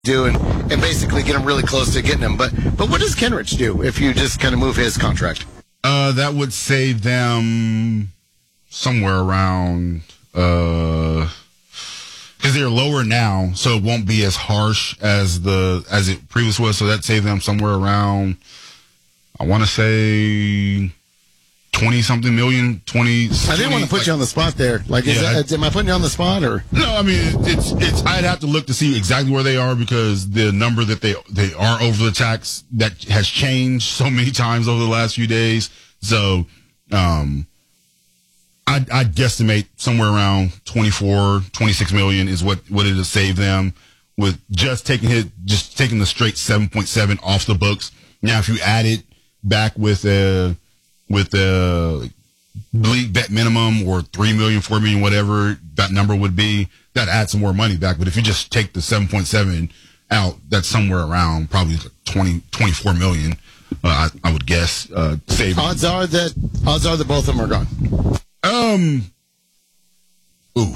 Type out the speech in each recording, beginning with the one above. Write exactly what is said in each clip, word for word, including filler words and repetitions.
do and, and basically get him really close to getting him. But but what does Kenrich do if you just kind of move his contract? Uh, that would save them somewhere around, uh, because they're lower now, so it won't be as harsh as the as it previously was. So that saved them somewhere around, I want to say, twenty something million, twenty. I didn't want to put like, you on the spot there. Like, is yeah, that, I, am I putting you on the spot or? No, I mean it's it's. I'd have to look to see exactly where they are because the number that they they are over the tax that has changed so many times over the last few days. So, um, I'd, I'd guesstimate somewhere around twenty-four, twenty-six million is what what it has saved them with just taking hit, just taking the straight seven point seven off the books. Now, if you add it back with a with a league bet minimum or three million, four million, whatever that number would be, that adds some more money back. But if you just take the seven point seven out, that's somewhere around probably twenty, twenty-four million. Uh, I, I would guess. Uh, saving. Odds are that odds are that both of them are gone. Um. Ooh.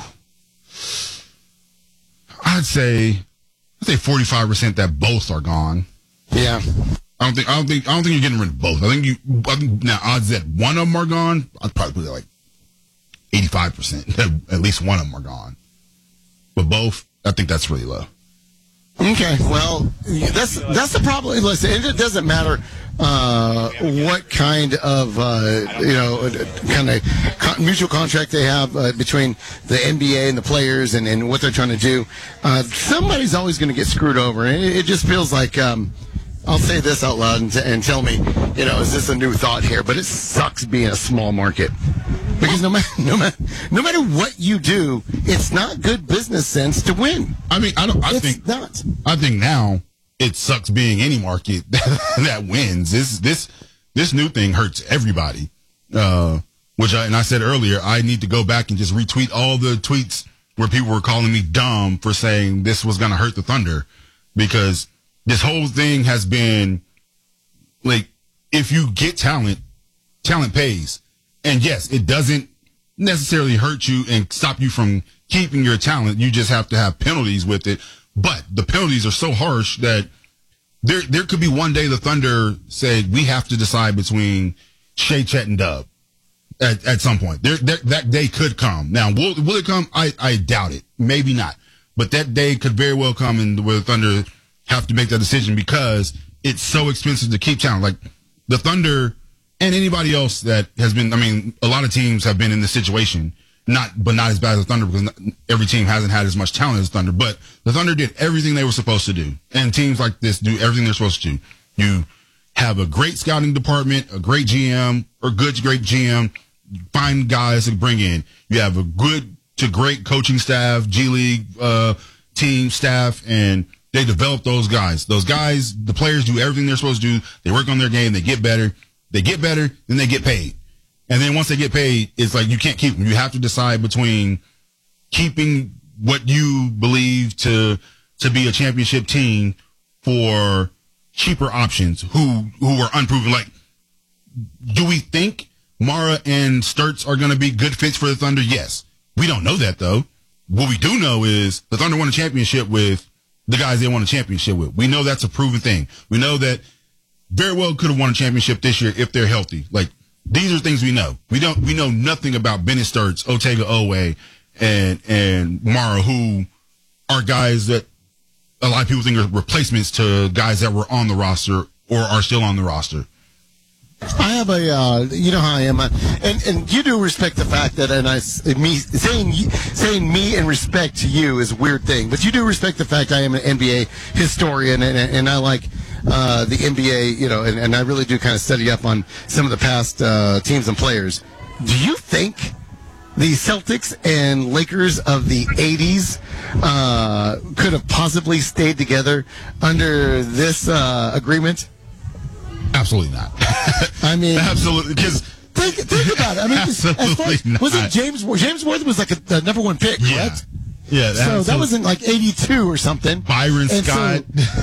I'd say I'd say forty-five percent that both are gone. Yeah. I don't think I don't think I don't think you're getting rid of both. I think you I think now odds that one of them are gone. I'd probably put it like eighty-five percent. At least one of them are gone. But both, I think that's really low. Okay, well, that's that's the problem. Listen, it doesn't matter uh, what kind of uh, you know kind of con- mutual contract they have uh, between the N B A and the players and, and what they're trying to do. Uh, somebody's always going to get screwed over, and it, it just feels like. Um, I'll say this out loud and, t- and tell me, you know, is this a new thought here? But it sucks being a small market because no matter no matter no matter what you do, it's not good business sense to win. I mean, I don't. I it's think not. I think now it sucks being any market that wins. This this this new thing hurts everybody. Uh, which I, and I said earlier, I need to go back and just retweet all the tweets where people were calling me dumb for saying this was going to hurt the Thunder because. This whole thing has been, like, if you get talent, talent pays. And yes, it doesn't necessarily hurt you and stop you from keeping your talent. You just have to have penalties with it. But the penalties are so harsh that there there could be one day the Thunder said, we have to decide between Shea, Chet, and Dub at, at some point. There, there, that day could come. Now, will, will it come? I, I doubt it. Maybe not. But that day could very well come and where the Thunder have to make that decision because it's so expensive to keep talent. Like the Thunder and anybody else that has been, I mean, a lot of teams have been in this situation, not, but not as bad as the Thunder because not, every team hasn't had as much talent as the Thunder, but the Thunder did everything they were supposed to do. And teams like this do everything they're supposed to do. You have a great scouting department, a great G M or good, great G M, find guys to bring in. You have a good to great coaching staff, G League, uh, team staff, and they develop those guys. Those guys, the players do everything they're supposed to do. They work on their game. They get better. They get better, then they get paid. And then once they get paid, it's like you can't keep them. You have to decide between keeping what you believe to to be a championship team for cheaper options who who are unproven. Like, do we think Mara and Sturtz are going to be good fits for the Thunder? Yes. We don't know that, though. What we do know is the Thunder won a championship with the guys they won a championship with. We know that's a proven thing. We know that very well could have won a championship this year if they're healthy. Like, these are things we know. We don't, we know nothing about Bennett Sturtz, Otega Owe, and, and Mara, who are guys that a lot of people think are replacements to guys that were on the roster or are still on the roster. I have a, uh, you know how I am, uh, and and you do respect the fact that, and I, me saying saying me and respect to you is a weird thing, but you do respect the fact I am an N B A historian, and and I like uh, the N B A, you know, and, and I really do kind of study up on some of the past uh, teams and players. Do you think the Celtics and Lakers of the eighties uh, could have possibly stayed together under this uh, agreement? Absolutely not. I mean, absolutely, because think, think about it. I mean, absolutely as, was it James James Worthy was like a, the number one pick, correct? Yeah, yeah. So that was in like eighty-two or something. Byron and Scott. So,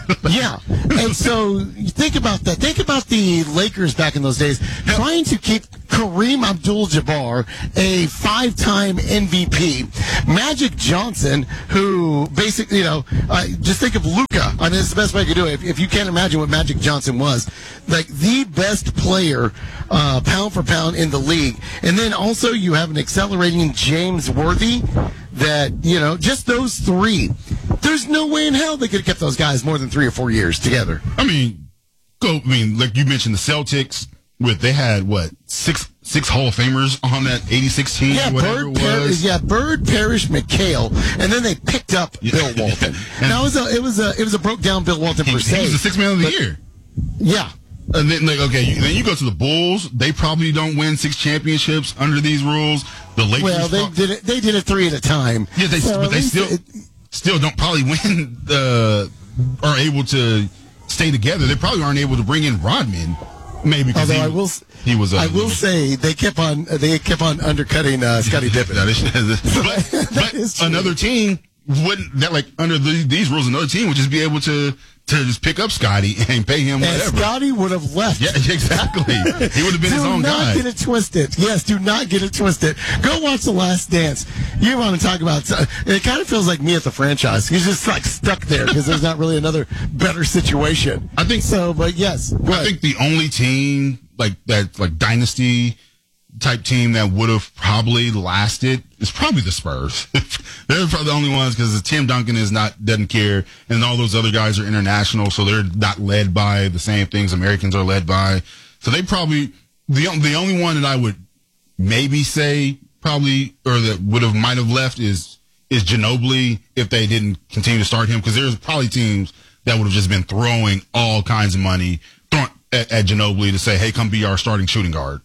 Yeah. And so you think about that. Think about the Lakers back in those days trying to keep Kareem Abdul-Jabbar, a five-time M V P, Magic Johnson, who basically, you know, uh, just think of Luka. I mean, it's the best way I could do it. If, if you can't imagine what Magic Johnson was, like the best player, uh, pound for pound in the league. And then also you have an accelerating James Worthy that, you know, just those three. There's no way in hell they could have kept those guys more than three or four years together. I mean, go. I mean, like you mentioned, the Celtics. With they had what six six Hall of Famers on that eighty-six team, yeah, whatever Bird, it was. Par- yeah, Bird, Parrish, McHale, and then they picked up Yeah. Bill Walton. Now it was a it was a it was a broke down Bill Walton he, per se. he was the sixth man of the but, year. Yeah. And then, like, okay, you, then you go to the Bulls. They probably don't win six championships under these rules. The Lakers. Well, they pro- did it. They did it three at a time. Yeah, they, So but at they least still it- still don't probably win. Uh, are able to stay together. They probably aren't able to bring in Rodman. Maybe because Although he, I will, he was. Uh, I will say they kept on they kept on undercutting uh, Scottie Pippen. That is, but That is but true. another team wouldn't that like under the, these rules. Another team would just be able to to just pick up Scotty and pay him And whatever. Scotty would have left. Yeah, exactly. He would have been do his own not guy. get it twisted. Yes, do not get it twisted. Go watch The Last Dance. You want to talk about? Uh, it kind of feels like me at the franchise. He's just like stuck there because there's not really another better situation. I think so. But yes, go I ahead. think the only team like that, like dynasty type team that would have probably lasted is probably the Spurs. They're probably the only ones because Tim Duncan is not doesn't care, and all those other guys are international, so they're not led by the same things Americans are led by. So they probably the the only one that I would maybe say probably or that would have might have left is is Ginobili if they didn't continue to start him because there's probably teams that would have just been throwing all kinds of money throwing at, at Ginobili to say, hey, come be our starting shooting guard.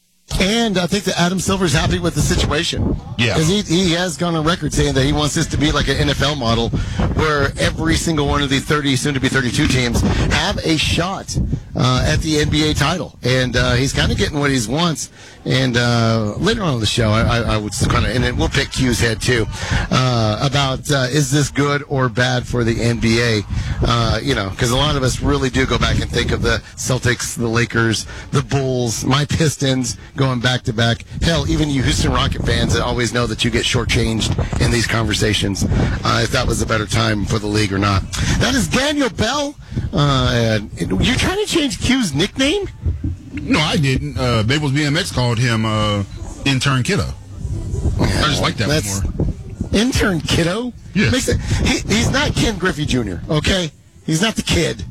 And I think that Adam Silver's happy with the situation. Yeah. Because he, he has gone on record saying that he wants this to be like an N F L model where every single one of the thirty, soon to be thirty-two teams have a shot uh, at the N B A title. And uh, he's kind of getting what he wants. And uh, later on in the show, I, I, I would kind of, and then we'll pick Q's head too, uh, about uh, is this good or bad for the N B A? Uh, you know, because a lot of us really do go back and think of the Celtics, the Lakers, the Bulls, my Pistons, going back to back. Hell, even you Houston Rocket fans that always know that you get shortchanged in these conversations, uh, if that was a better time for the league or not. That is Daniel Bell. Uh, you're trying to change Q's nickname? No, I didn't. Uh, Babel's B M X called him uh, Intern Kiddo. I just like that That's one more. Intern Kiddo? Yeah. Makes it, he, he's not Ken Griffey Junior, okay? He's not the kid.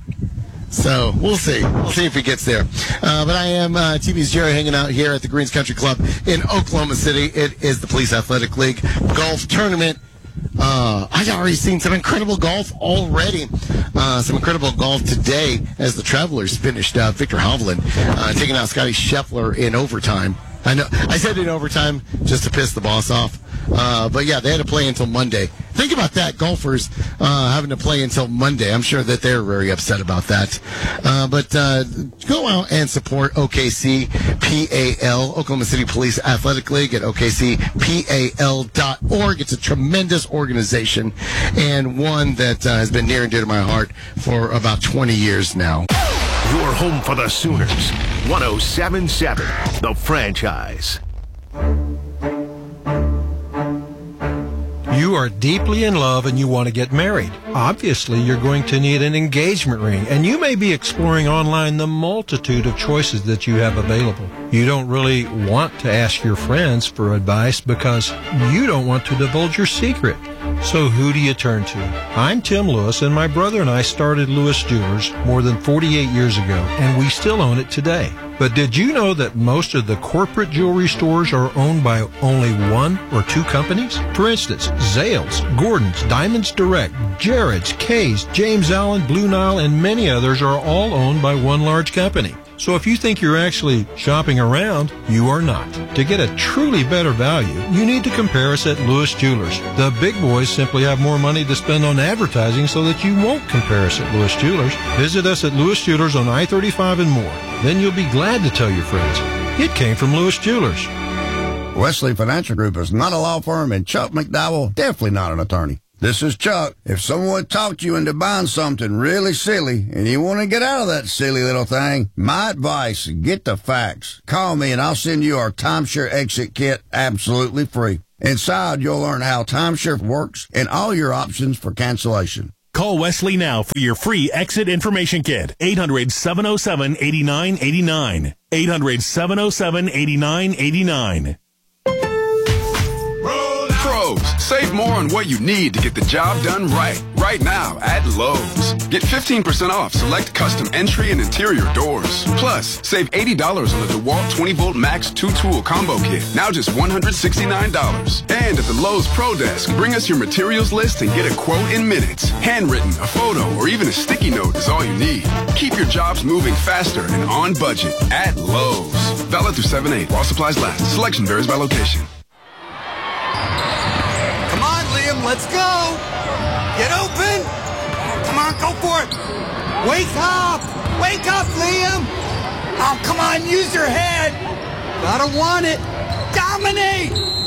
So we'll see. We'll see if he gets there. Uh, but I am uh, T V's Jerry hanging out here at the Greens Country Club in Oklahoma City. It is the Police Athletic League golf tournament. Uh, I've already seen some incredible golf already. Uh, some incredible golf today as the Travelers finished uh, Victor Hovland uh, taking out Scotty Scheffler in overtime. I know I said in overtime just to piss the boss off. Uh, but yeah, they had to play until Monday. Think about that, golfers uh, having to play until Monday. I'm sure that they're very upset about that. Uh, but uh, go out and support O K C P A L, Oklahoma City Police Athletic League at O K C P A L dot org. It's a tremendous organization and one that uh, has been near and dear to my heart for about twenty years now. Your home for the Sooners. one oh seven point seven, The Franchise. You are deeply in love and you want to get married. Obviously, you're going to need an engagement ring, and you may be exploring online the multitude of choices that you have available. You don't really want to ask your friends for advice because you don't want to divulge your secret. So who do you turn to? I'm Tim Lewis, and my brother and I started Lewis Jewelers more than forty-eight years ago, and we still own it today. But did you know that most of the corporate jewelry stores are owned by only one or two companies? For instance, Zales, Gordon's, Diamonds Direct, Jared's, Kay's, James Allen, Blue Nile, and many others are all owned by one large company. So if you think you're actually shopping around, you are not. To get a truly better value, you need to compare us at Lewis Jewelers. The big boys simply have more money to spend on advertising so that you won't compare us at Lewis Jewelers. Visit us at Lewis Jewelers on I thirty-five and more. Then you'll be glad to tell your friends. It came from Lewis Jewelers. Wesley Financial Group is not a law firm, and Chuck McDowell definitely not an attorney. This is Chuck. If someone talked you into buying something really silly and you want to get out of that silly little thing, my advice, get the facts. Call me and I'll send you our timeshare exit kit absolutely free. Inside, you'll learn how timeshare works and all your options for cancellation. Call Wesley now for your free exit information kit. eight hundred, seven oh seven, eight nine eight nine. eight hundred, seven oh seven, eight nine eight nine. Pros, save more on what you need to get the job done right. Right now at Lowe's. Get fifteen percent off select custom entry and interior doors. Plus, save eighty dollars on the DeWalt twenty volt Max two tool combo kit. Now just one hundred sixty-nine dollars. And at the Lowe's Pro Desk, bring us your materials list and get a quote in minutes. Handwritten, a photo, or even a sticky note is all you need. Keep your jobs moving faster and on budget at Lowe's. Valid through seven eight while supplies last. Selection varies by location. Come on, Liam, let's go. Get open. Come on, go for it. Wake up. Wake up, Liam. Oh, come on, use your head. Gotta want it. Dominate.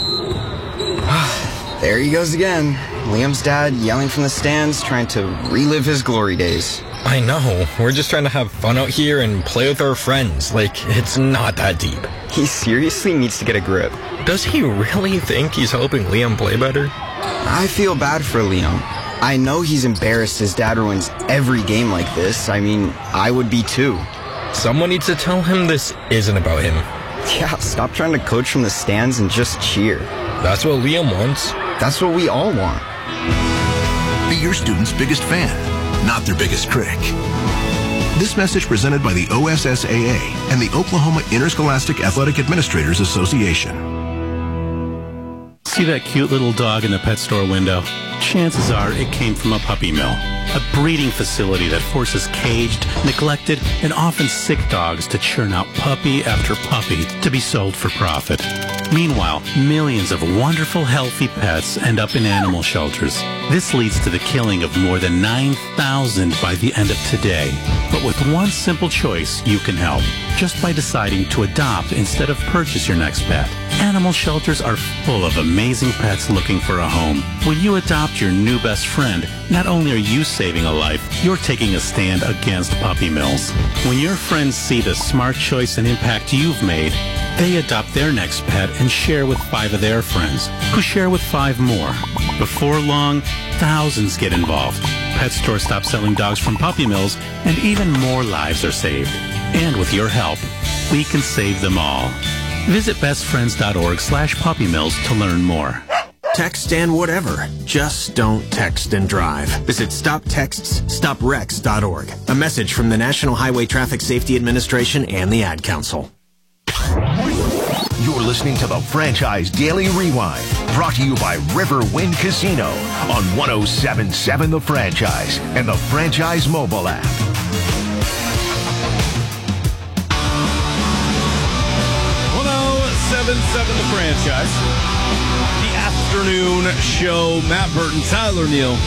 There he goes again. Liam's dad yelling from the stands, trying to relive his glory days. I know. We're just trying to have fun out here and play with our friends. Like, it's not that deep. He seriously needs to get a grip. Does he really think he's helping Liam play better? I feel bad for Liam. I know he's embarrassed his dad ruins every game like this. I mean, I would be too. Someone needs to tell him this isn't about him. Yeah, stop trying to coach from the stands and just cheer. That's what Liam wants. That's what we all want. Be your student's biggest fan, not their biggest critic. This message presented by the O S S A A and the Oklahoma Interscholastic Athletic Administrators Association. See that cute little dog in the pet store window? Chances are it came from a puppy mill, a breeding facility that forces caged, neglected, and often sick dogs to churn out puppy after puppy to be sold for profit. Meanwhile, millions of wonderful, healthy pets end up in animal shelters. This leads to the killing of more than nine thousand by the end of today. But with one simple choice, you can help. Just by deciding to adopt instead of purchase your next pet. Animal shelters are full of amazing pets looking for a home. When you adopt your new best friend, not only are you saving a life, you're taking a stand against puppy mills. When your friends see the smart choice and impact you've made, they adopt their next pet and share with five of their friends, who share with five more. Before long, thousands get involved. Pet stores stop selling dogs from puppy mills, and even more lives are saved. And with your help, we can save them all. Visit bestfriends.org slash puppy mills to learn more. Text and whatever. Just don't text and drive. Visit stop texts stop wrecks dot org. A message from the National Highway Traffic Safety Administration and the Ad Council. You're listening to the Franchise Daily Rewind, brought to you by Riverwind Casino on one oh seven point seven The Franchise and the Franchise mobile app. one oh seven point seven The Franchise. The afternoon show. Matt Burton, Tyler Neal,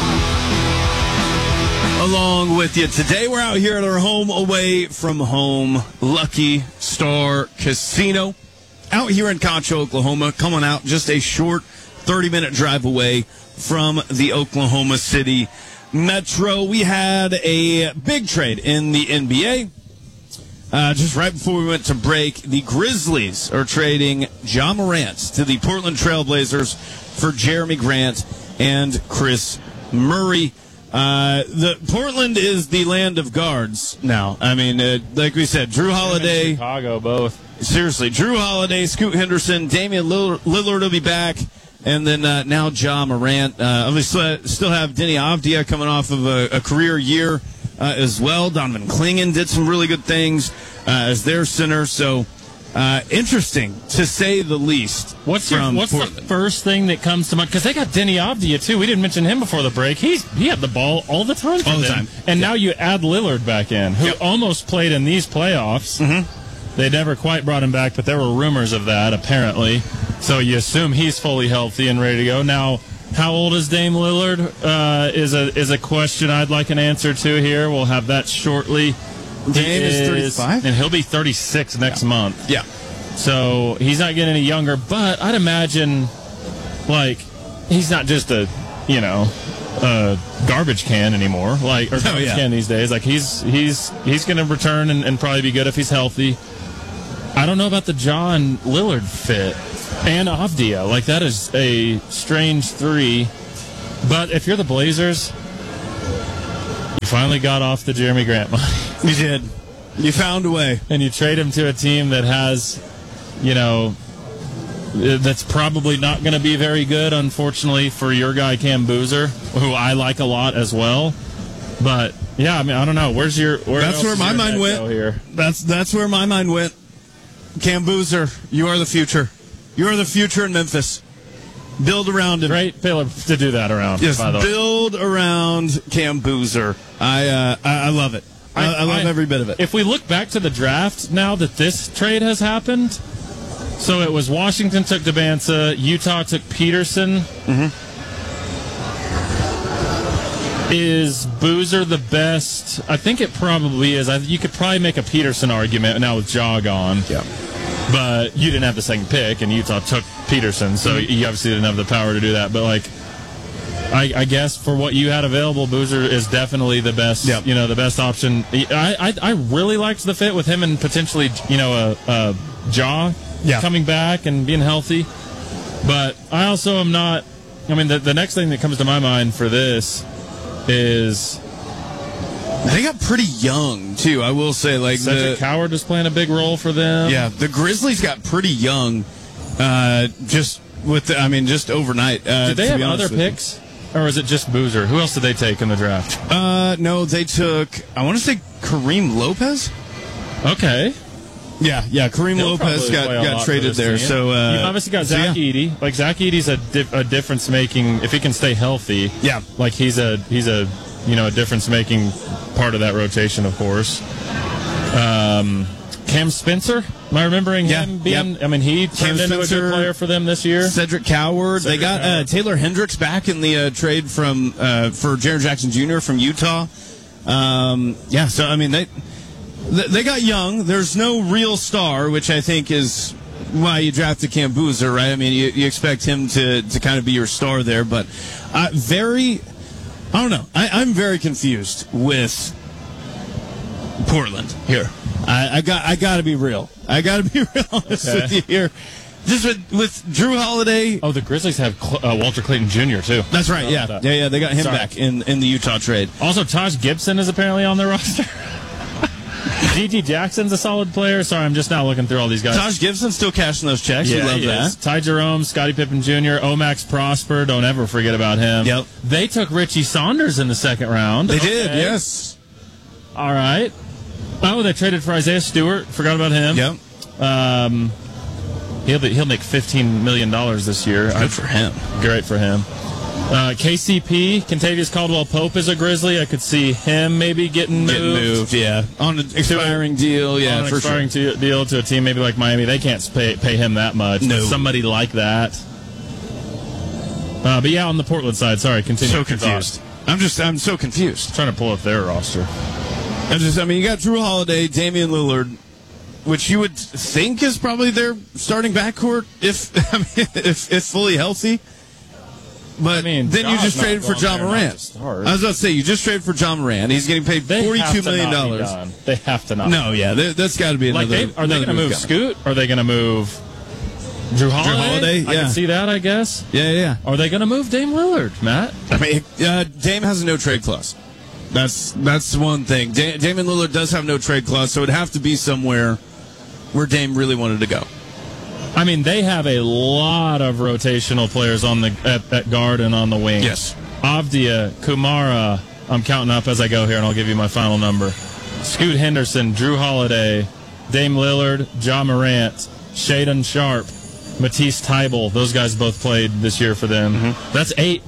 along with you. Today we're out here at our home away from home, Lucky Star Casino. Out here in Concho, Oklahoma, coming out just a short thirty-minute drive away from the Oklahoma City Metro. We had a big trade in the N B A. Uh, just right before we went to break, the Grizzlies are trading Ja Morant to the Portland Trailblazers for Jeremy Grant and Chris Murray. Uh, the Portland is the land of guards now. I mean, uh, like we said, Drew Holiday, Chicago, both. Seriously, Drew Holiday, Scoot Henderson, Damian Lillard will be back, and then uh, now Ja Morant. Uh, we still, still have Denny Avdia coming off of a, a career year uh, as well. Donovan Clingan did some really good things uh, as their center. So uh, interesting to say the least. What's your, what's Portland. The first thing that comes to mind? Because they got Denny Avdia too. We didn't mention him before the break. He's he had the ball all the time for all them. the time. And yep. now you add Lillard back in, who yep. almost played in these playoffs. Mm-hmm. They never quite brought him back, but there were rumors of that, apparently. So you assume he's fully healthy and ready to go. Now, how old is Dame Lillard uh, is a is a question I'd like an answer to here. We'll have that shortly. Dame is thirty-five? And he'll be thirty-six next yeah. month. Yeah. So he's not getting any younger, but I'd imagine, like, he's not just a you know, a garbage can anymore. Like, or garbage yeah. can these days. Like, he's he's he's going to return and, and probably be good if he's healthy. I don't know about the John Lillard fit and Avdia. Like, that is a strange three. But if you're the Blazers, you finally got off the Jeremy Grant money. You did. You found a way. And you trade him to a team that has, you know, that's probably not going to be very good, unfortunately, for your guy Cam Boozer, who I like a lot as well. But, yeah, I mean, I don't know. Where's your where That's where my mind went. Here? That's that's where my mind went. Cam Boozer, you are the future. You are the future in Memphis. Build around him. Great pillar to do that around. Yes, by the build way. around Cam Boozer. I, uh, I I love it. I, I, I love I, every bit of it. If we look back to the draft now that this trade has happened, so it was Washington took Debanza, Utah took Peterson. Mm-hmm. Is Boozer the best? I think it probably is. I, you could probably make a Peterson argument now with Ja gone. Yeah. But you didn't have the second pick, and Utah took Peterson, so mm-hmm. you obviously didn't have the power to do that. But, like, I, I guess for what you had available, Boozer is definitely the best. Yep. You know, the best option. I, I I really liked the fit with him and potentially, you know, a, a Ja yeah. coming back and being healthy. But I also am not. I mean, the the next thing that comes to my mind for this is they got pretty young too. I will say, like Cedric the, Howard is playing a big role for them. Yeah, the Grizzlies got pretty young. Uh, just with, the, I mean, just overnight. Uh, Did they to have be other picks? You. Or is it just Boozer? Who else did they take in the draft? Uh, no, they took, I want to say Kareem Lopez. Okay. Yeah, yeah, Kareem He'll Lopez got, got traded there. Team. So uh, you obviously got Zach so yeah. Edey. Like Zach Edey's a, di- a difference making. If he can stay healthy, yeah, like he's a he's a you know a difference making part of that rotation, of course. Um, Cam Spencer, am I remembering yeah, him being? Yep. I mean, he Cam turned into Spencer, a good player for them this year. Cedric Coward. Cedric they got uh, Taylor Hendricks back in the uh, trade from uh, for Jaren Jackson Junior from Utah. Um, yeah, so I mean they they got young. There's no real star, which I think is why you drafted Cam Boozer, right? I mean, you, you expect him to, to kind of be your star there, but uh, very, I don't know. I, I'm very confused with Portland here. I, I got I got to be real. I got to be real honest Okay. with you here. Just with, with Drew Holiday. Oh, the Grizzlies have Cl- uh, Walter Clayton Junior too. That's right. Yeah, that. yeah, yeah. They got him Sorry. back in, in the Utah trade. Also, Taj Gibson is apparently on their roster. G G Jackson's a solid player. Sorry, I'm just now looking through all these guys. Taj Gibson still cashing those checks. Yeah, we love he that. is. Ty Jerome, Scottie Pippen Junior, Omax Prosper. Don't ever forget about him. Yep. They took Richie Saunders in the second round. They Okay. did. Yes. All right. Oh, they traded for Isaiah Stewart. Forgot about him. Yep. Um, he'll be, he'll make fifteen million dollars this year. Good for him. Great for him. Uh, K C P, Kentavious Caldwell-Pope is a Grizzly. I could see him maybe getting moved. Getting moved, yeah. On an expiring deal, yeah, on an for expiring sure. to, deal to a team maybe like Miami. They can't pay, pay him that much. No. But somebody like that. Uh, but yeah, on the Portland side, sorry, continue. So confused. I'm just, I'm so confused. Trying to pull up their roster. I just, I mean, you got Drew Holiday, Damian Lillard, which you would think is probably their starting backcourt if, I mean, if, if fully healthy. But I mean, then you Ja's just not traded for going John there not Morant. to start. I was about to say, you just traded for John Morant. He's getting paid They forty-two have to million not be dollars. done. They have to not. No, yeah, there- that's got to be another. Like, they, are they another going to move coming. Scoot? Are they going to move Drew Holiday? Holiday, I yeah. can see that, I guess. Yeah, yeah. Are they going to move Dame Lillard, Matt? I mean, uh, Dame has a no trade clause. That's that's one thing. Da- Damian Lillard does have no trade clause, so it'd have to be somewhere where Dame really wanted to go. I mean, they have a lot of rotational players on the at, at guard and on the wing. Yes. Avdia, Kumara. I'm counting up as I go here, and I'll give you my final number. Scoot Henderson, Drew Holiday, Dame Lillard, Ja Morant, Shaedon Sharp, Matisse Thybulle. Those guys both played this year for them. Mm-hmm. That's eight.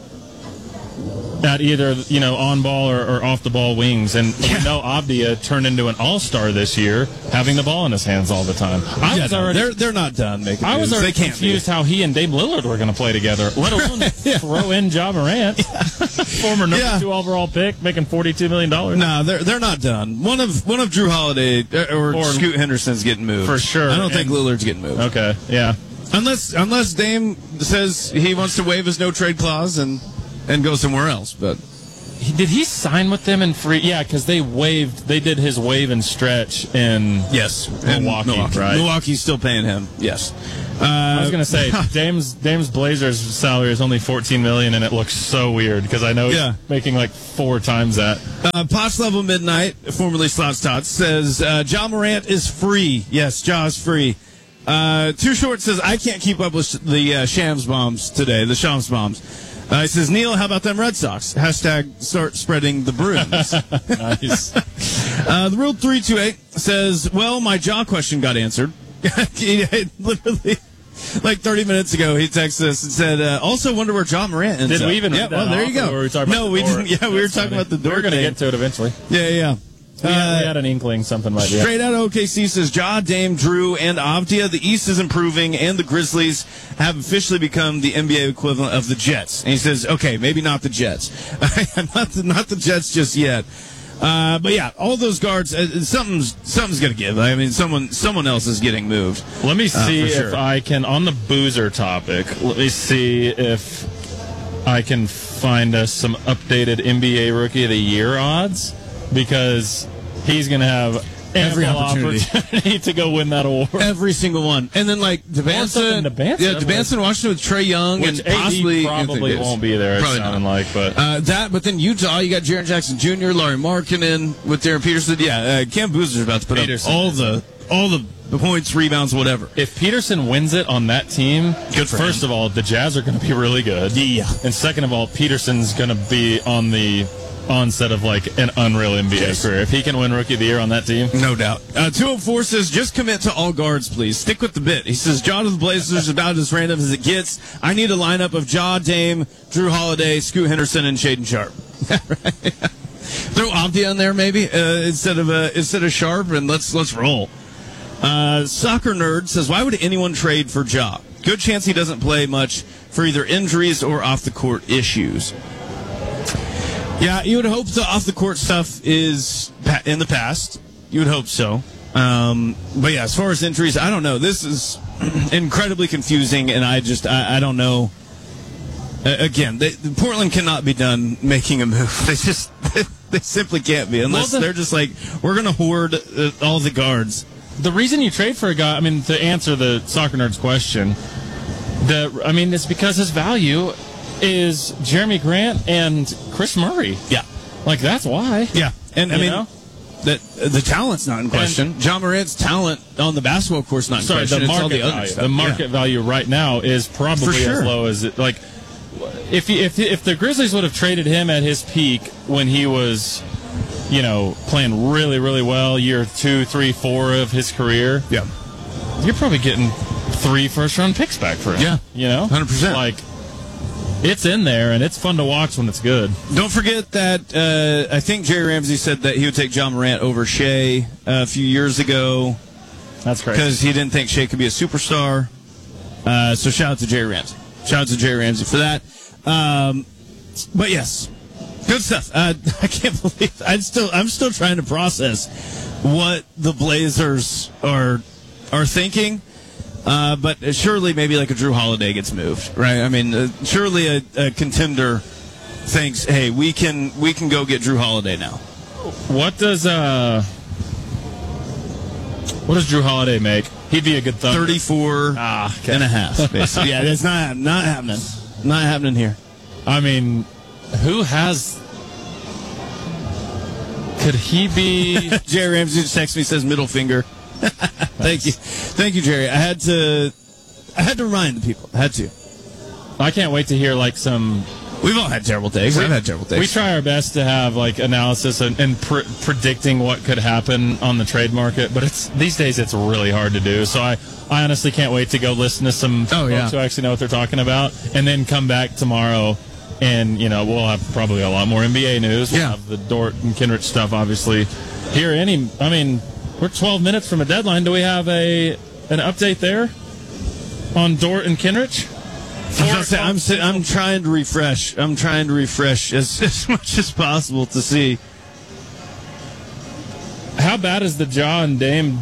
At either, you know, on ball or, or off the ball wings. And yeah. we know Avdia turned into an all-star this year, having the ball in his hands all the time. I yeah, was no, already, they're, they're not done making I was moves. already They can't confused be. how he and Dame Lillard were going to play together, let alone yeah. throw in Ja Morant, former number Yeah. two overall pick, making forty-two million dollars. No, they're they're not done. One of one of Drew Holiday uh, or, Or- Scoot Henderson's getting moved For sure. I don't think And- Lillard's getting moved. Okay, yeah. Unless unless Dame says he wants to waive his no trade clause and and go somewhere else. But he, did he sign with them in free? Yeah, because they waived. They did his waive and stretch in yes, Milwaukee, Milwaukee. right? Milwaukee's still paying him. Yes. Uh, I was going to say, Dame's Dame's Blazers salary is only fourteen million dollars, and it looks so weird because I know he's Yeah. making like four times that. Uh, Posh Level Midnight, formerly Slots Tots, says uh, Ja Morant is free. Yes, Ja is free. Uh, Too Short says, I can't keep up with the uh, Shams bombs today, the Shams bombs. Uh, he says, Neil, how about them Red Sox? Hashtag start spreading the brooms. Nice. Uh, the Real three two eight says, well, my Ja question got answered. He literally, like thirty minutes ago, he texted us and said, uh, also wonder where Ja Morant ends Did up. we even Yeah, read that well, there off, you go. or were we talking no, about we the door? didn't. Yeah, we were That's talking funny. about the door We're going to thing. get to it eventually. Yeah, yeah. We, had, Uh, we had an inkling something might be up. Straight out of O K C says Ja, Dame, Drew, and Avdia. The East is improving, and the Grizzlies have officially become the N B A equivalent of the Jets. And he says, okay, maybe not the Jets, not the, not the Jets just yet. Uh, but yeah, all those guards, uh, something's something's gonna give. I mean, someone someone else is getting moved. Let me Uh, see for sure. if I can, on the Boozer topic, let me see if I can find us some updated N B A Rookie of the Year odds, because he's going to have Every ample opportunity. opportunity to go win that award. Every single one, and then like Well, something Devanson, Devanson, yeah, Devanson, Washington with Trey Young, Which and A D possibly probably won't be there. It's Probably sounding not. like, but Uh, that, but then Utah, you got Jaren Jackson Junior, Larry Markkinen with Darren Peterson. Yeah, uh, Cam Boozer's about to put Peterson up all the all the points, rebounds, whatever. if Peterson wins it on that team, Good for first him. of all, the Jazz are going to be really good. Yeah. And second of all, Peterson's going to be on the onset of like an unreal N B A Yes. career. If he can win Rookie of the Year on that team, No doubt. Uh, two oh four says, just commit to all guards, please. Stick with the bit. He says, Ja to the Blazers is about as random as it gets. I need a lineup of Ja, Dame, Drew Holiday, Scoot Henderson, and Shaden Sharp. Throw Avdia in there, maybe, uh, instead of uh, instead of Sharp, and let's let's roll. Uh, Soccer Nerd says, why would anyone trade for Ja? Good chance he doesn't play much for either injuries or off-the-court issues. Yeah, you would hope the off-the-court stuff is pa- in the past. You would hope so. Um, but yeah, as far as injuries, I don't know. This is incredibly confusing, and I just, I, I don't know. Uh, again, they, Portland cannot be done making a move. They just, they simply can't be, unless Well, the- they're just like, we're going to hoard uh, all the guards. the reason you trade for a guy, I mean, to answer the Soccer Nerd's question, the I mean, it's because his value is Jeremy Grant and Chris Murray. Yeah. Like, that's why. Yeah. And, I You mean, know? that the talent's not in question. John Morant's talent on the basketball course not in Sorry, question. the It's all market the other value. stuff. The market Yeah. value right now is probably For sure. as low as it. Like, if he, if if the Grizzlies would have traded him at his peak when he was, you know, playing really really well, year two, three, four of his career, Yeah. you're probably getting three first round picks back for him. Yeah. you know, one hundred percent. Like, it's in there and it's fun to watch when it's good. Don't forget that uh, I think Jerry Ramsey said that he would take John Morant over Shea uh, a few years ago That's crazy. because he didn't think Shea could be a superstar. Uh, so shout out to Jerry Ramsey. Shout out to Jerry Ramsey for that. Um, but yes, good stuff. Uh, I can't believe I'm still I'm still trying to process what the Blazers are are thinking. Uh, but surely maybe like a Drew Holiday gets moved, right? I mean, uh, surely a, a contender thinks, "Hey, we can we can go get Drew Holiday now." What does uh, what does Drew Holiday make? He'd be a good Thunder. thirty-four Ah, okay. and a half, basically. Yeah, that's not not happening. Not happening here. I mean, who has? Could he be? Jerry Ramsey just texts me, says middle finger. Thank you, thank you, Jerry. I had to, I had to remind the people. I had to. I can't wait to hear like some. We've all had terrible takes. I've had terrible takes. We try our best to have like analysis and, and pr- predicting what could happen on the trade market, but it's these days it's really hard to do. So I, I honestly can't wait to go listen to some Oh, folks yeah. who actually know what they're talking about, and then come back tomorrow, and you know we'll have probably a lot more N B A news. We'll Yeah. have the Dort and Kenrich stuff, obviously. Here, any, I mean, we're twelve minutes from a deadline. Do we have a an update there on Dort and Kenrich? I was gonna say, I'm si- I'm trying to refresh. I'm trying to refresh as, as much as possible to see. How bad is the Ja and Dame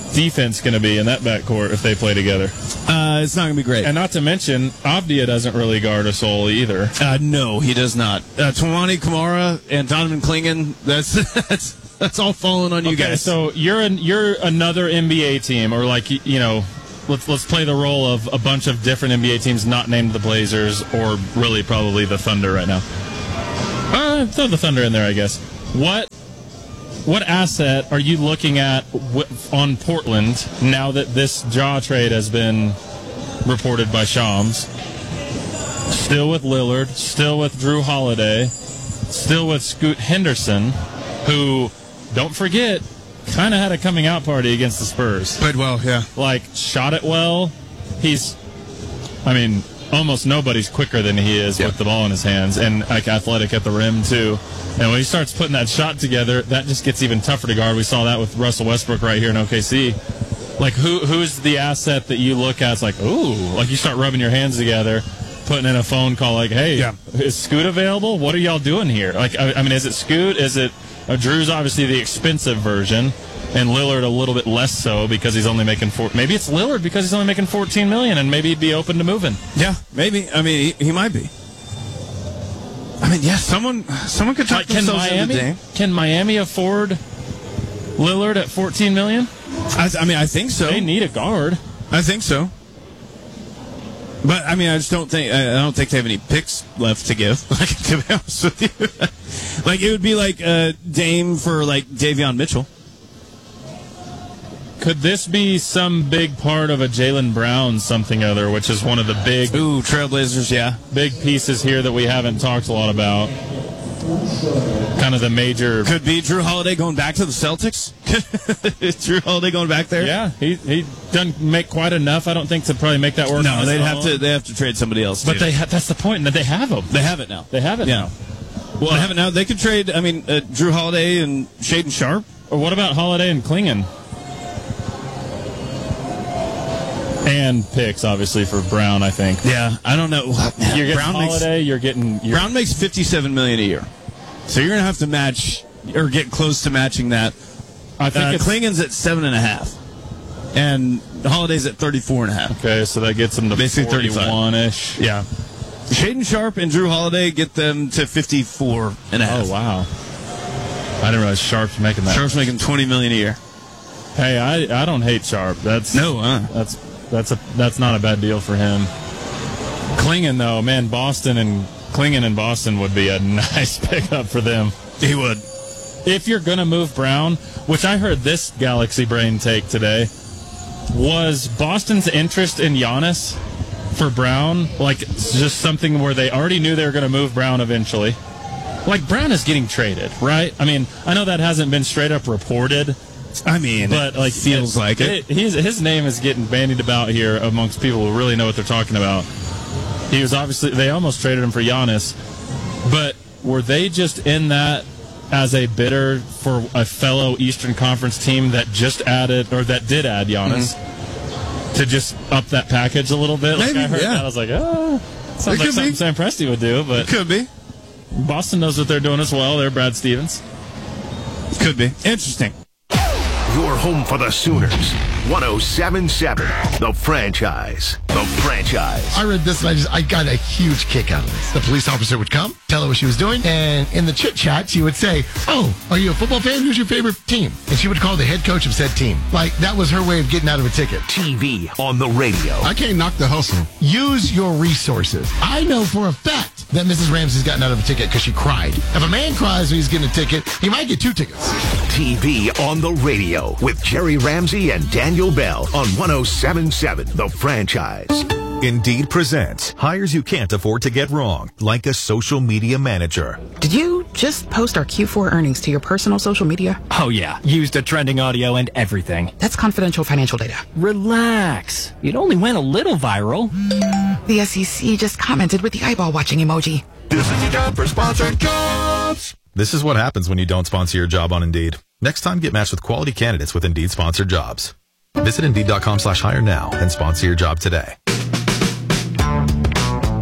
defense going to be in that backcourt if they play together? Uh, it's not going to be great. And not to mention, Avdia doesn't really guard a soul either. Uh, no, he does not. Uh, Tawani Kamara and Donovan Clingan, that's that's that's all falling on you Okay, guys. so you're an, you're another N B A team, or like, you, you know, let's let's play the role of a bunch of different N B A teams not named the Blazers, or really probably the Thunder right now. Uh, throw the Thunder in there, I guess. What what asset are you looking at w- on Portland now that this Ja trade has been reported by Shams? Still with Lillard, still with Drew Holiday, still with Scoot Henderson, who, don't forget, kind of had a coming out party against the Spurs. Played well, yeah. Like, shot it well. He's, I mean, almost nobody's quicker than he is yep. with the ball in his hands, and like athletic at the rim too. And when he starts putting that shot together, that just gets even tougher to guard. We saw that with Russell Westbrook right here in O K C. Like, who who's the asset that you look at? It's like, ooh, like you start rubbing your hands together, putting in a phone call like, hey, yeah. is Scoot available? What are y'all doing here? Like, I, I mean, is it Scoot? Is it uh, Drew's obviously the expensive version, and Lillard a little bit less so because he's only making four. Maybe it's Lillard because he's only making fourteen million, and maybe he'd be open to moving. Yeah, maybe. I mean, he, he might be. I mean, yeah, someone someone could talk like, can themselves into Miami? Can Miami afford Lillard at fourteen million? I, I mean, I think so. They need a guard. I think so. But I mean, I just don't think I don't think they have any picks left to give. Like, to be honest with you, like it would be like uh, Dame for like Davion Mitchell. Could this be some big part of a Jaylen Brown something other, which is one of the big ooh Trailblazers, yeah, big pieces here that we haven't talked a lot about? Kind of the major. Could be Drew Holiday going back to the Celtics. Is Drew Holiday going back there? Yeah, he he doesn't make quite enough, I don't think, to probably make that work. No, they'd have to they have to trade somebody else. But too. they ha- that's the point. That they have them. They have it now. They have it yeah. now. Well, they have it now. They could trade. I mean, uh, Drew Holiday and Shaedon Sharpe. Or what about Holiday and Clingan? And picks, obviously, for Brown, I think. Yeah, I don't know. You're getting Brown Holiday, makes, you're getting... You're, Brown makes fifty-seven million dollars a year. So you're going to have to match, or get close to matching that. I think uh, it's, Clingan's at seven and a half. And Holiday's at thirty-four and a half. Okay, so that gets them to basically thirty-one-ish. Yeah. Shaedon Sharpe and Drew Holiday get them to fifty-four and a half. Oh, wow. I didn't realize Sharpe's making that. Sharpe's making twenty million dollars a year. Hey, I I don't hate Sharpe. That's no, huh? That's that's a that's not a bad deal for him. Clingan though, man, Boston and Clingan and Boston would be a nice pickup for them. He would. If you're gonna move Brown, which I heard this Galaxy Brain take today, was Boston's interest in Giannis for Brown like just something where they already knew they were gonna move Brown eventually. Like Brown is getting traded, right? I mean, I know that hasn't been straight up reported. I mean, but like feels it, like it. it he's, his name is getting bandied about here amongst people who really know what they're talking about. He was obviously, they almost traded him for Giannis, but were they just in that as a bidder for a fellow Eastern Conference team that just added, or that did add Giannis, mm-hmm. to just up that package a little bit? Like Maybe, I heard yeah. that, I was like, oh, sounds like something be. Sam Presti would do, but it could be. Boston knows what they're doing as well. They're Brad Stevens. Could be. Interesting. Your home for the Sooners. one oh seven point seven. The Franchise. The Franchise. I read this and I just I got a huge kick out of this. The police officer would come, tell her what she was doing, and in the chit chat she would say, "Oh, are you a football fan? Who's your favorite team?" And she would call the head coach of said team. Like that was her way of getting out of a ticket. T V on the radio. I can't knock the hustle. Use your resources. I know for a fact that Missus Ramsey's gotten out of a ticket because she cried. If a man cries when he's getting a ticket, he might get two tickets. T V on the radio with Jerry Ramsey and Daniel Bell on one oh seven point seven The Franchise. Indeed presents hires you can't afford to get wrong, like a social media manager. Did you just post our Q four earnings to your personal social media? Oh yeah, used the trending audio and everything. That's confidential financial data. Relax. It only went a little viral. The S E C just commented with the eyeball watching emoji. This is your job for sponsored jobs. This is what happens when you don't sponsor your job on Indeed. Next time, get matched with quality candidates with Indeed sponsored jobs. Visit Indeed.com slash hire now and sponsor your job today. This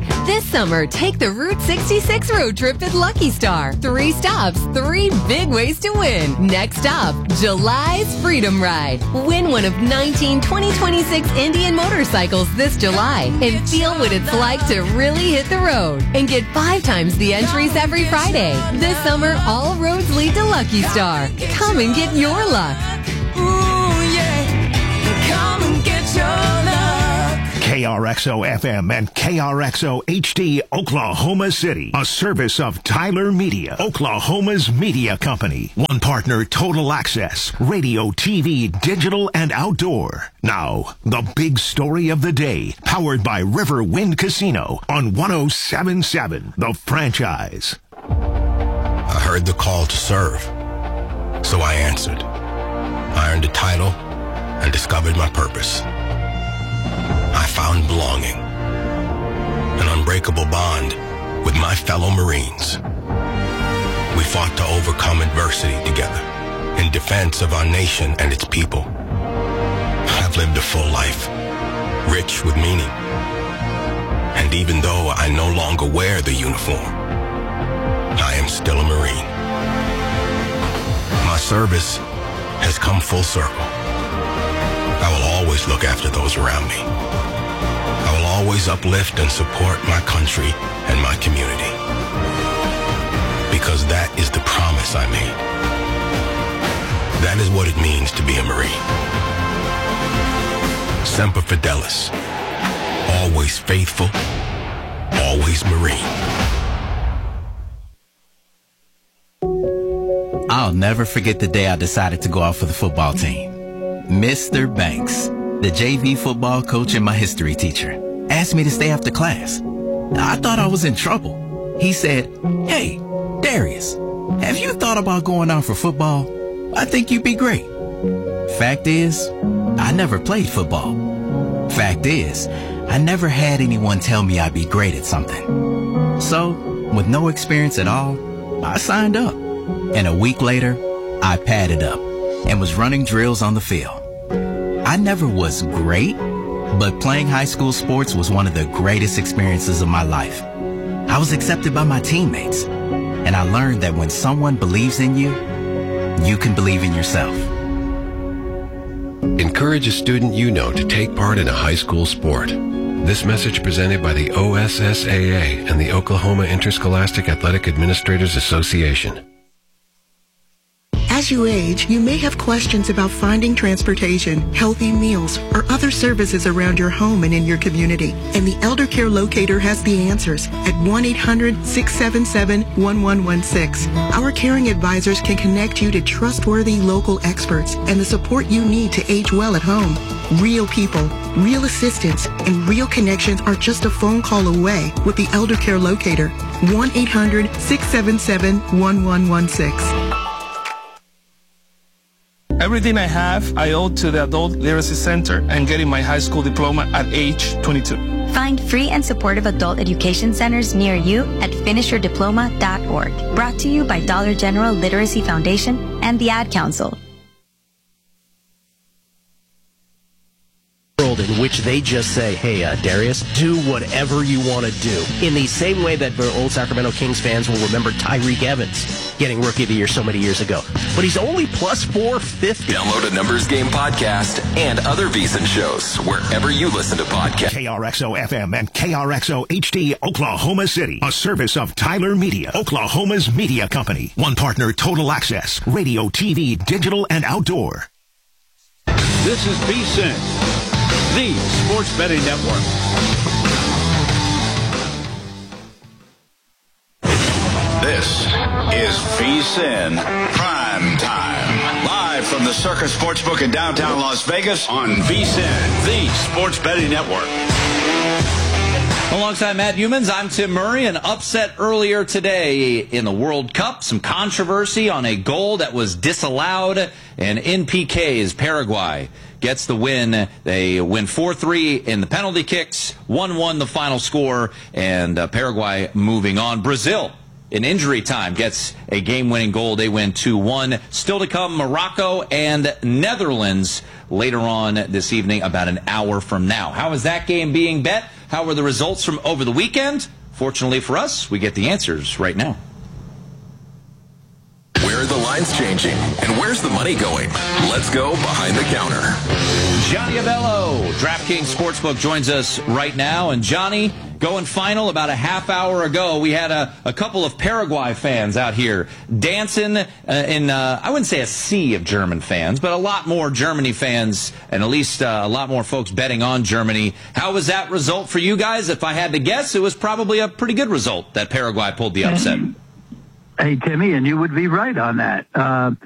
summer, take the Route sixty-six road trip at Lucky Star. Three stops, three big ways to win. Next stop, July's Freedom Ride. Win one of nineteen twenty twenty-six Indian motorcycles this July and feel what it's like to really hit the road. And get five times the entries every Friday. This summer, all roads lead to Lucky Star. Come and get your luck. Ooh, yeah. Come and get your luck. K R X O F M and K R X O H D Oklahoma City. A service of Tyler Media, Oklahoma's media company. One partner, Total Access, radio, T V, digital, and outdoor. Now, the big story of the day, powered by River Wind Casino on one oh seven point seven, The Franchise. I heard the call to serve, so I answered. I earned a title and discovered my purpose. I found belonging, an unbreakable bond with my fellow Marines. We fought to overcome adversity together in defense of our nation and its people. I've lived a full life, rich with meaning. And even though I no longer wear the uniform, I am still a Marine. My service has come full circle. I will always look after those around me. I will always uplift and support my country and my community. Because that is the promise I made. That is what it means to be a Marine. Semper Fidelis. Always faithful. Always Marine. I'll never forget the day I decided to go out for the football team. Mister Banks, the J V football coach and my history teacher, asked me to stay after class. I thought I was in trouble. He said, "Hey, Darius, have you thought about going out for football? I think you'd be great." Fact is, I never played football. Fact is, I never had anyone tell me I'd be great at something. So, with no experience at all, I signed up. And a week later, I padded up and was running drills on the field. I never was great, but playing high school sports was one of the greatest experiences of my life. I was accepted by my teammates, and I learned that when someone believes in you, you can believe in yourself. Encourage a student you know to take part in a high school sport. This message presented by the O S S A A and the Oklahoma Interscholastic Athletic Administrators Association. As you age, you may have questions about finding transportation, healthy meals, or other services around your home and in your community. And the Elder Care Locator has the answers at one eight hundred, six seven seven, one one one six. Our caring advisors can connect you to trustworthy local experts and the support you need to age well at home. Real people, real assistance, and real connections are just a phone call away with the Elder Care Locator. one eight hundred, six seven seven, one one one six. Everything I have, I owe to the Adult Literacy Center and getting my high school diploma at age twenty-two. Find free and supportive adult education centers near you at finish your diploma dot org. Brought to you by Dollar General Literacy Foundation and the Ad Council. In which they just say, hey, uh, Darius, do whatever you want to do. In the same way that old Sacramento Kings fans will remember Tyreek Evans getting Rookie of the Year so many years ago. But he's only plus four fifty. Download a Numbers Game podcast and other VSiN shows wherever you listen to podcasts. K R X O F M and K R X O H D Oklahoma City. A service of Tyler Media, Oklahoma's media company. One partner, Total Access, radio, T V, digital, and outdoor. This is VSiN, the Sports Betting Network. This is VSiN Prime Time. Live from the Circus Sportsbook in downtown Las Vegas on VSiN, the Sports Betting Network. Alongside Matt Humans, I'm Tim Murray. An upset earlier today in the World Cup. Some controversy on a goal that was disallowed. And in P Ks, Paraguay gets the win. They win four three in the penalty kicks. one one the final score. And uh, Paraguay moving on. Brazil, in injury time, gets a game-winning goal. They win two one. Still to come, Morocco and Netherlands later on this evening, about an hour from now. How is that game being bet? How were the results from over the weekend? Fortunately for us, we get the answers right now. Where are the lines changing? And where's the money going? Let's go behind the counter. Johnny Abello, DraftKings Sportsbook, joins us right now. And Johnny, going final about a half hour ago, we had a, a couple of Paraguay fans out here dancing uh, in, uh, I wouldn't say a sea of German fans, but a lot more Germany fans, and at least uh, a lot more folks betting on Germany. How was that result for you guys? If I had to guess, it was probably a pretty good result that Paraguay pulled the upset. Hey, Timmy, and you would be right on that. Uh,